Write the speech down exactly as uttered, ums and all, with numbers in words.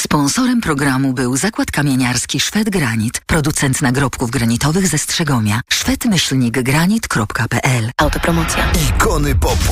Sponsorem programu był Zakład Kamieniarski Szwed Granit, producent nagrobków granitowych ze Strzegomia. szwed myślnik granit kropka p l. Autopromocja. Ikony popu.